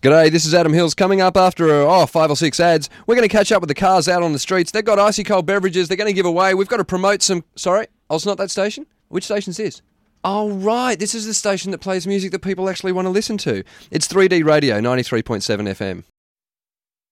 G'day, this is Adam Hills. Coming up after 5 or 6 ads, we're going to catch up with the cars out on the streets. They've got icy cold beverages they're going to give away. We've got to promote some... Sorry? Oh, it's not that station? Which station's this? Oh, right. This is the station that plays music that people actually want to listen to. It's 3D Radio, 93.7 FM.